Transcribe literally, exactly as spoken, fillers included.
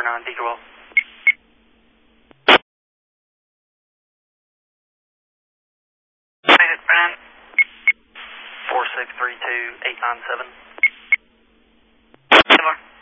nine, D twelve. Made it, man. four six three two eight nine seven. Killer.